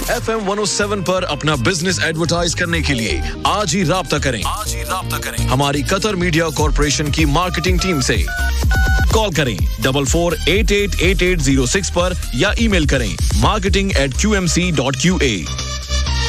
FM 107 पर अपना business advertise करने के लिए आज ही राब्ता करें हमारी कतर मीडिया कॉर्पोरेशन की मार्केटिंग टीम से। कॉल करें 44888806 पर या ईमेल करें marketing@qmc.qa।